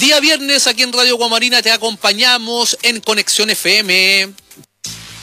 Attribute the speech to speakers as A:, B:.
A: día viernes aquí en Radio Guamarina te acompañamos en Conexión FM.